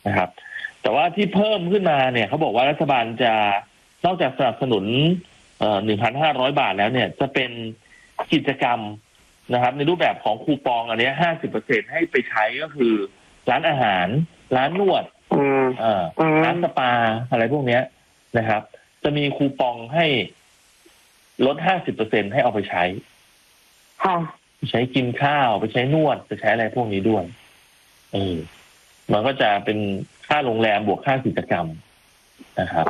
นะครับแต่ว่าที่เพิ่มขึ้นมาเนี่ยเขาบอกว่ารัฐบาลจะนอกจากสนับสนุน1,500 บาทแล้วเนี่ยจะเป็นกิจกรรมนะครับในรูปแบบของคูปองอันนี้ 50% ให้ไปใช้ก็คือร้านอาหารร้านนวดร้านสปาอะไรพวกนี้นะครับจะมีคูปองให้ลด 50% ให้เอาไปใช้ใช้กินข้าวไปใช้นวดไปใช้อะไรพวกนี้ด้วยมันก็จะเป็นค่าโรงแรมบวกค่ากิจกรรมนะครับ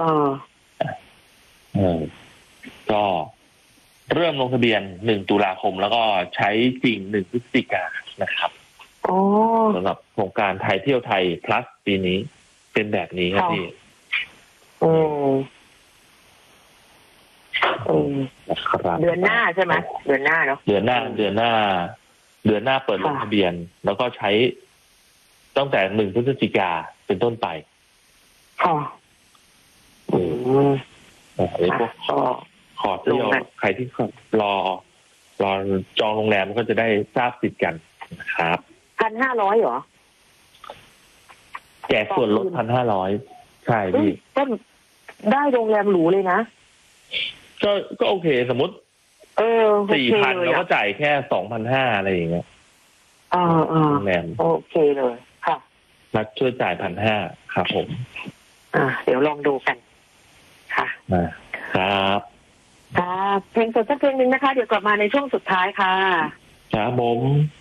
ก็เริ่มลงทะเบียน1 ตุลาคมแล้วก็ใช้จริง1 พฤศจิกายนนะครับสำหรับโครงการไทยเที่ยวไทย plus ปีนี้เป็นแบบนี้ครับพี่เดือนหน้าใช่ไหมเดือนหน้าเนาะเดือนหน้าเปิดลงทะเบียนแล้วก็ใช้ตั้งแต่1 พฤศจิกาเป็นต้นไปขอเที่ยวใครที่รอจองโรงแรมก็จะได้ทราบสิทธิ์กันนะครับ 1,500เหรอแจกส่วนลด 1,500ใช่พี่ก็ได้โรงแรมหรูเลยนะก็โอเคสมมติ4,000เราก็จ่ายแค่ 2,500 อะไรอย่างเงี้ยโรงแรมโอเคเลยค่ะรัฐช่วยจ่าย 1,500 ครับผมเดี๋ยวลองดูกันค่ะครับเพลงสดสักเพลงนึงนะคะเดี๋ยวกลับมาในช่วงสุดท้ายค่ะครับผม